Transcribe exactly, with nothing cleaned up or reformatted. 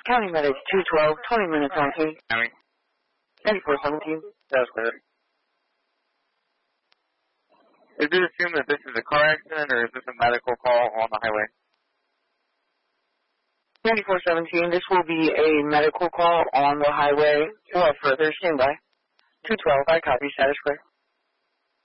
County Medic two twelve, twenty minutes on scene. County. ninety-four seventeen. That's good. Is it assumed that this is a car accident or is this a medical call on the highway? ninety-four seventeen, this will be a medical call on the highway. Or further, stand by. two twelve, I copy, status clear.